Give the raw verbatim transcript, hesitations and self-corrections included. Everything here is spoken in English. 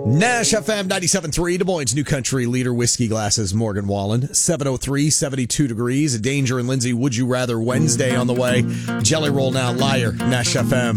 Nash F M ninety-seven point three, Des Moines' new country leader, Whiskey Glasses, Morgan Wallen. seven oh three, seventy-two degrees. Danger and Lindsay, Would You Rather Wednesday on the way. Jelly Roll now, Liar, Nash F M.